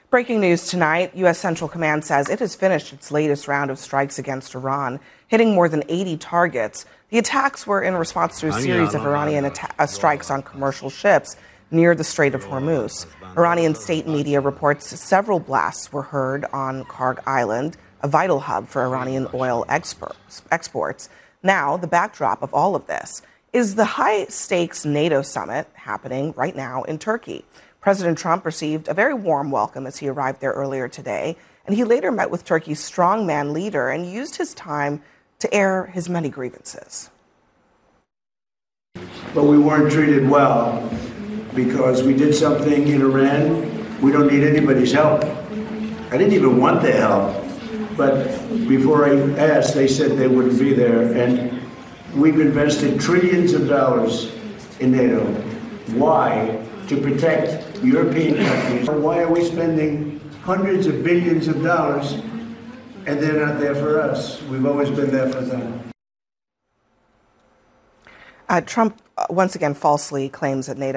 Breaking news tonight, U.S. Central Command says it has finished its latest round of strikes against Iran, hitting more than 80 targets. The attacks were in response to a series of Iranian strikes on commercial ships near the Strait of Hormuz. Iranian state media reports several blasts were heard on Karg Island, a vital hub for Iranian oil exports. Now, the backdrop of all of this is the high-stakes NATO summit happening right now in Turkey. President Trump received a very warm welcome as he arrived there earlier today, and he later met with Turkey's strongman leader and used his time to air his many grievances. But we weren't treated well because we did something in Iran. We don't need anybody's help. I didn't even want their help, but before I asked, they said they wouldn't be there, and we've invested trillions of dollars in NATO. Why? To protect European countries. Why are we spending hundreds of billions of dollars and they're not there for us? We've always been there for them. Trump once again falsely claims that NATO